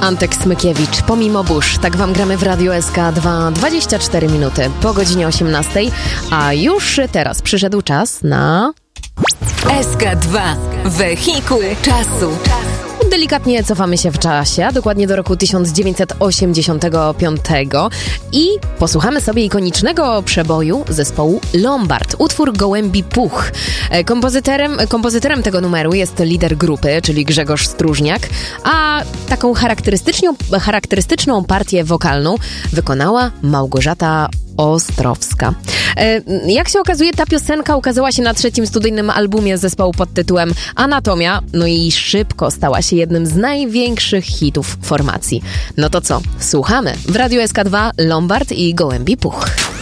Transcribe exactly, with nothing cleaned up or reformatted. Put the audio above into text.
Antek Smykiewicz, Pomimo burz. Tak wam gramy w Radiu S K dwa, dwadzieścia cztery minuty po godzinie osiemnastej, a już teraz przyszedł czas na... S K dwa. Wehikuł czasu. Delikatnie cofamy się w czasie, a dokładnie do roku tysiąc dziewięćset osiemdziesiątego piątego i posłuchamy sobie ikonicznego przeboju zespołu Lombard, utwór Gołębi Puch. Kompozytorem, kompozytorem tego numeru jest lider grupy, czyli Grzegorz Stróżniak, a taką charakterystyczną, charakterystyczną partię wokalną wykonała Małgorzata Ostrowska. Jak się okazuje, ta piosenka ukazała się na trzecim studyjnym albumie zespołu pod tytułem Anatomia, no i szybko stała się jednym z największych hitów formacji. No to co? Słuchamy. W Radiu S K dwa Lombard i Gołębi Puch.